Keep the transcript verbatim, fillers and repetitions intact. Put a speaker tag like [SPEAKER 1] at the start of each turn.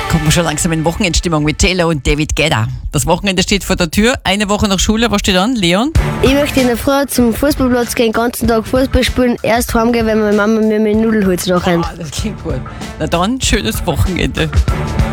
[SPEAKER 1] Kommt man schon langsam in Wochenendstimmung mit Taylor und David Guetta. Das Wochenende steht vor der Tür, eine Woche nach Schule. Was steht an, Leon?
[SPEAKER 2] Ich möchte in der Früh zum Fußballplatz gehen, den ganzen Tag Fußball spielen, erst heimgehen, wenn meine Mama mir meine Nudeln holt nachher.
[SPEAKER 1] Ah, das klingt gut. Na dann, schönes Wochenende.